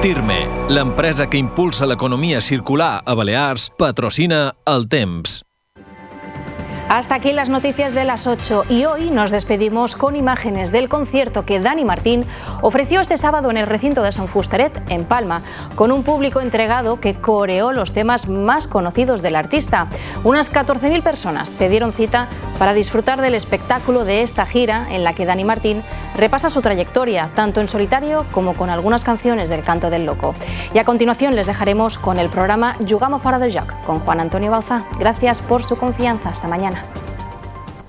Tirme, l'empresa que impulsa l'economia circular a Balears, patrocina El Temps. Hasta aquí las noticias de las 8 y hoy nos despedimos con imágenes del concierto que Dani Martín ofreció este sábado en el recinto de Sant Fusteret, en Palma, con un público entregado que coreó los temas más conocidos del artista. Unas 14.000 personas se dieron cita para disfrutar del espectáculo de esta gira en la que Dani Martín repasa su trayectoria, tanto en solitario como con algunas canciones del Canto del Loco. Y a continuación les dejaremos con el programa Jugamos fora del joc, con Juan Antonio Bauza. Gracias por su confianza. Hasta mañana.